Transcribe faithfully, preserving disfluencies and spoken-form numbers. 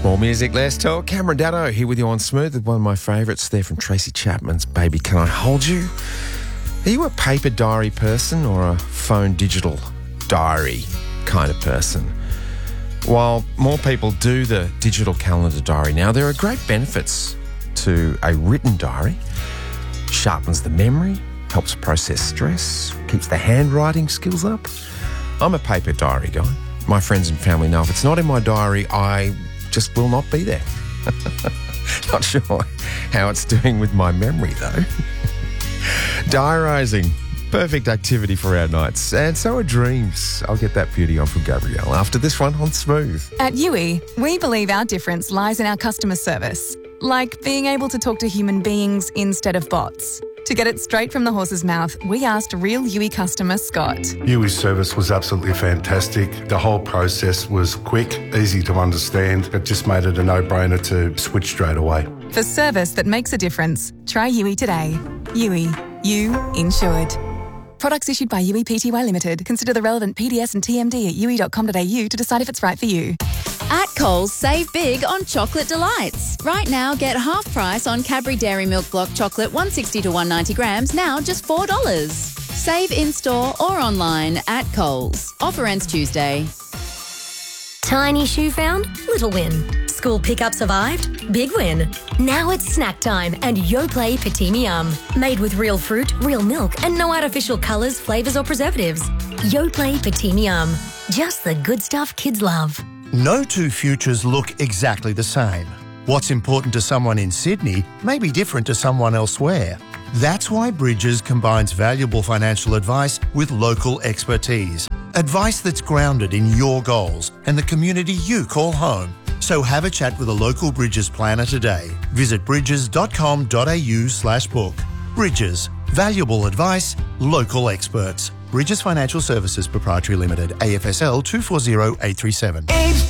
More music, less talk. Cameron Daddo here with you on Smooth with one of my favourites there from Tracy Chapman's Baby Can I Hold You? Are you a paper diary person or a phone digital diary kind of person? While more people do the digital calendar diary now, there are great benefits to a written diary. Sharpens the memory, helps process stress, keeps the handwriting skills up. I'm a paper diary guy. My friends and family know if it's not in my diary, I just will not be there. Not sure how it's doing with my memory though. Diarising, perfect activity for our nights. And so are dreams. I'll get that beauty on from Gabrielle after this one on Smooth. At U I, we believe our difference lies in our customer service, like being able to talk to human beings instead of bots. To get it straight from the horse's mouth, we asked real U I customer Scott. U I's service was absolutely fantastic. The whole process was quick, easy to understand. It just made it a no-brainer to switch straight away. For service that makes a difference, try U I today. U I, you insured. Products issued by U I Pty Limited. Consider the relevant P D S and T M D at u i dot com dot a u to decide if it's right for you. At Coles, save big on chocolate delights. Right now, get half price on Cadbury Dairy Milk Block Chocolate one sixty to one ninety grams, now just four dollars. Save in-store or online at Coles. Offer ends Tuesday. Tiny shoe found? Little win. School pickup survived? Big win. Now it's snack time and Yoplait Patimi Yum. Made with real fruit, real milk and no artificial colours, flavours or preservatives. Yoplait Patimi Yum. Just the good stuff kids love. No two futures look exactly the same. What's important to someone in Sydney may be different to someone elsewhere. That's why Bridges combines valuable financial advice with local expertise. Advice that's grounded in your goals and the community you call home. So have a chat with a local Bridges planner today. Visit bridges dot com dot a u slash book. Bridges. Valuable advice, local experts. Bridges Financial Services Proprietary Limited, A F S L two four zero eight three seven.